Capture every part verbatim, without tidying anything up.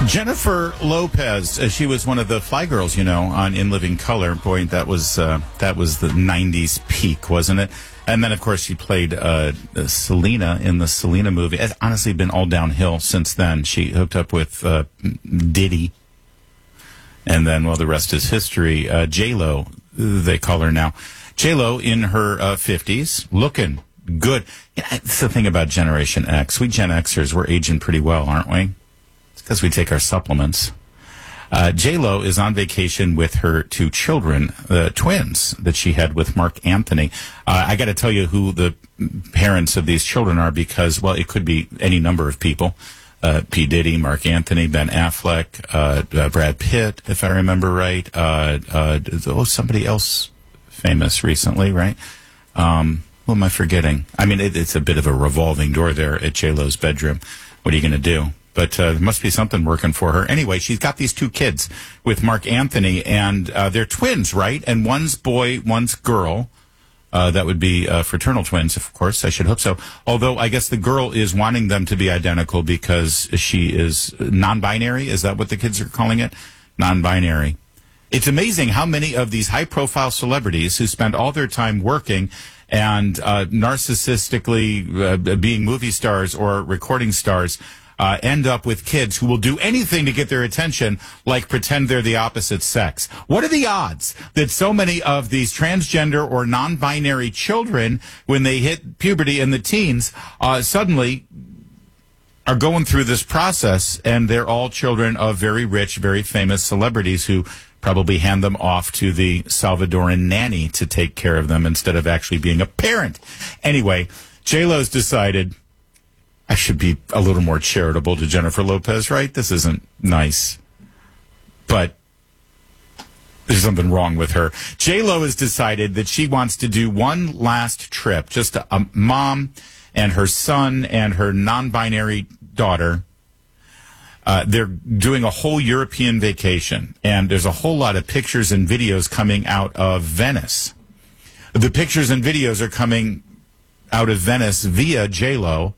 Jennifer Lopez, uh, she was one of the Fly Girls, you know, on In Living Color. Boy, that was uh, that was the nineties peak, wasn't it? And then, of course, she played uh, Selena in the Selena movie. It's honestly been all downhill since then. She hooked up with uh, Diddy. And then, well, the rest is history. Uh, J-Lo, they call her now. J-Lo in her uh, fifties, looking good. Yeah, that's the thing about Generation X. We Gen Xers, we're aging pretty well, aren't we? It's because we take our supplements. Uh, J-Lo is on vacation with her two children, uh, twins that she had with Mark Anthony. Uh, I got to tell you who the parents of these children are because, well, it could be any number of people. Uh, P. Diddy, Mark Anthony, Ben Affleck, uh, uh, Brad Pitt, if I remember right. Uh, uh, oh, somebody else famous recently, right? Um, who am I forgetting? I mean, it, it's a bit of a revolving door there at J-Lo's bedroom. What are you going to do? But uh, there must be something working for her. Anyway, she's got these two kids with Mark Anthony, and uh, they're twins, right? And one's boy, one's girl. Uh, that would be uh, fraternal twins, of course. I should hope so. Although I guess the girl is wanting them to be identical because she is non-binary. Is that what the kids are calling it? Non-binary. It's amazing how many of these high-profile celebrities who spend all their time working and uh, narcissistically uh, being movie stars or recording stars Uh, end up with kids who will do anything to get their attention, like pretend they're the opposite sex. What are the odds that so many of these transgender or non-binary children, when they hit puberty in the teens, uh, suddenly are going through this process, and they're all children of very rich, very famous celebrities who probably hand them off to the Salvadoran nanny to take care of them instead of actually being a parent. Anyway, J-Lo's decided, I should be a little more charitable to Jennifer Lopez, right? This isn't nice. But there's something wrong with her. J-Lo has decided that she wants to do one last trip. Just a, a mom and her son and her non-binary daughter. Uh, they're doing a whole European vacation. And there's a whole lot of pictures and videos coming out of Venice. The pictures and videos are coming out of Venice via J-Lo,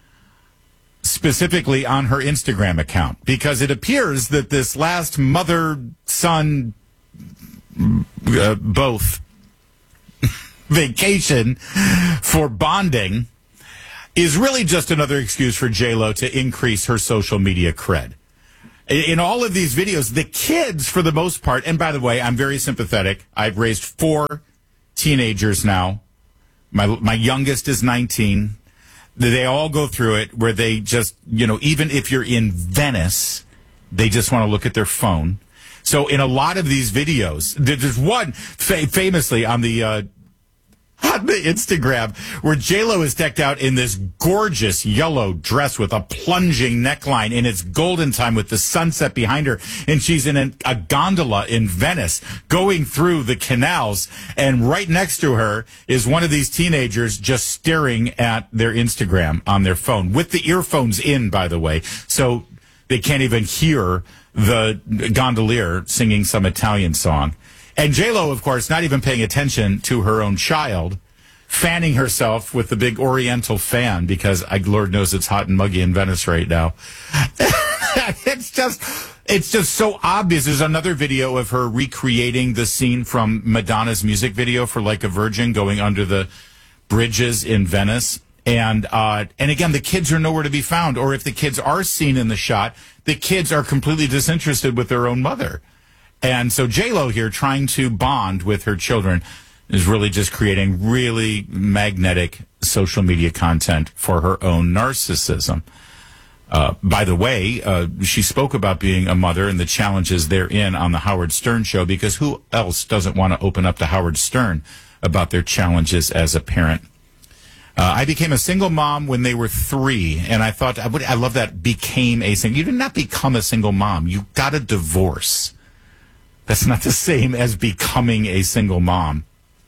specifically on her Instagram account, because it appears that this last mother-son uh, both vacation for bonding is really just another excuse for J-Lo to increase her social media cred. In all of these videos, the kids, for the most part, and by the way, I'm very sympathetic. I've raised four teenagers now. My, my youngest is nineteen. They all go through it where they just, you know, even if you're in Venice, they just want to look at their phone. So in a lot of these videos, there's one fa- famously on the uh, on the Instagram where J-Lo is decked out in this gorgeous yellow dress with a plunging neckline, and it's golden time with the sunset behind her, and she's in an, a gondola in Venice going through the canals, and right next to her is one of these teenagers just staring at their Instagram on their phone with the earphones in, by the way, so they can't even hear the gondolier singing some Italian song. And J-Lo, of course, not even paying attention to her own child, fanning herself with the big Oriental fan because, I, Lord knows, it's hot and muggy in Venice right now. It's just, it's just so obvious. There's another video of her recreating the scene from Madonna's music video for Like a Virgin, going under the bridges in Venice. And, uh, and again, the kids are nowhere to be found. Or if the kids are seen in the shot, the kids are completely disinterested with their own mother. And so J-Lo here, trying to bond with her children, is really just creating really magnetic social media content for her own narcissism. Uh, by the way, uh, she spoke about being a mother and the challenges therein on the Howard Stern show, because who else doesn't want to open up to Howard Stern about their challenges as a parent? Uh, I became a single mom when they were three, and I thought, I, would, I love that, became a single. You did not become a single mom. You got a divorce. That's not the same as becoming a single mom.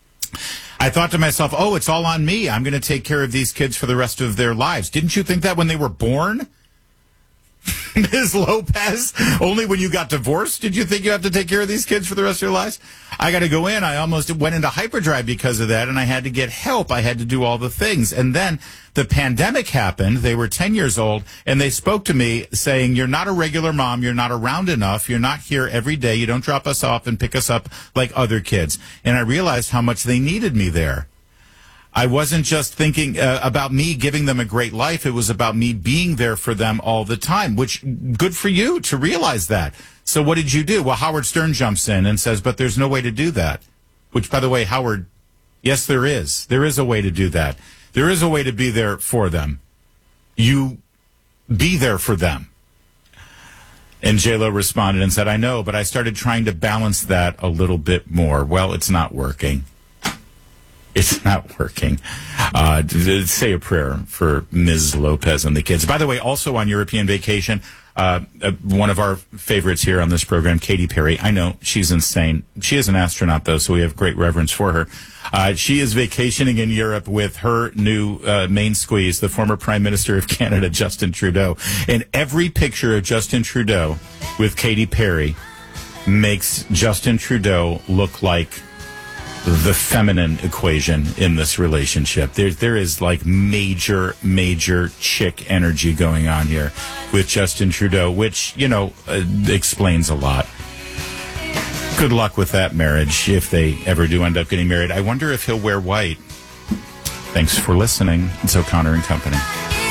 I thought to myself, oh, it's all on me. I'm going to take care of these kids for the rest of their lives. Didn't you think that when they were born? Miz Lopez, only when you got divorced did you think you have to take care of these kids for the rest of your lives? I got to go in. I almost went into hyperdrive because of that, and I had to get help. I had to do all the things. And then the pandemic happened. They were ten years old, and they spoke to me saying, you're not a regular mom. You're not around enough. You're not here every day. You don't drop us off and pick us up like other kids. And I realized how much they needed me there. I wasn't just thinking uh, about me giving them a great life. It was about me being there for them all the time, which good for you to realize that. So what did you do? Well, Howard Stern jumps in and says, but there's no way to do that. Which, by the way, Howard, yes, there is. There is a way to do that. There is a way to be there for them. You be there for them. And J-Lo responded and said, I know, but I started trying to balance that a little bit more. Well, it's not working. It's not working. Uh, say a prayer for Miz Lopez and the kids. By the way, also on European vacation, uh, uh, one of our favorites here on this program, Katy Perry. I know, she's insane. She is an astronaut, though, so we have great reverence for her. Uh, she is vacationing in Europe with her new uh, main squeeze, the former Prime Minister of Canada, Justin Trudeau. And every picture of Justin Trudeau with Katy Perry makes Justin Trudeau look like the feminine equation in this relationship. There, there is like major, major chick energy going on here with Justin Trudeau, which, you know, uh, explains a lot. Good luck with that marriage if they ever do end up getting married. I wonder if he'll wear white. Thanks for listening. It's O'Connor and Company.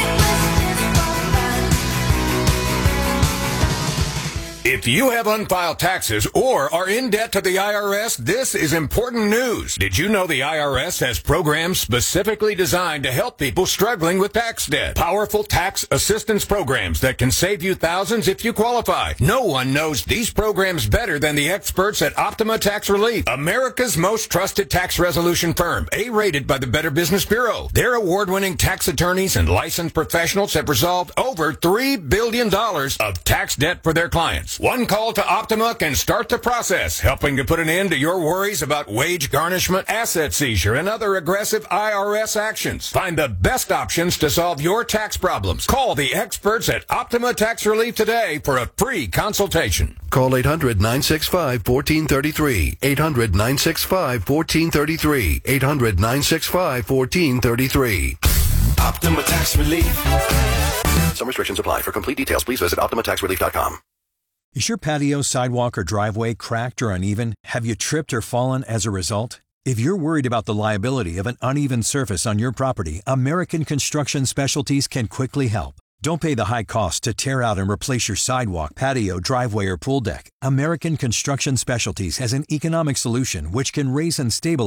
If you have unfiled taxes or are in debt to the I R S, this is important news. Did you know the I R S has programs specifically designed to help people struggling with tax debt? Powerful tax assistance programs that can save you thousands if you qualify. No one knows these programs better than the experts at Optima Tax Relief, America's most trusted tax resolution firm, A-rated by the Better Business Bureau. Their award-winning tax attorneys and licensed professionals have resolved over three billion dollars of tax debt for their clients. One call to Optima can start the process, helping to put an end to your worries about wage garnishment, asset seizure, and other aggressive I R S actions. Find the best options to solve your tax problems. Call the experts at Optima Tax Relief today for a free consultation. Call eight hundred, nine six five, one four three three. eight hundred, nine six five, one four three three. eight hundred, nine six five, one four three three. Optima Tax Relief. Some restrictions apply. For complete details, please visit optima tax relief dot com. Is your patio, sidewalk, or driveway cracked or uneven? Have you tripped or fallen as a result? If you're worried about the liability of an uneven surface on your property, American Construction Specialties can quickly help. Don't pay the high cost to tear out and replace your sidewalk, patio, driveway, or pool deck. American Construction Specialties has an economic solution which can raise and stabilize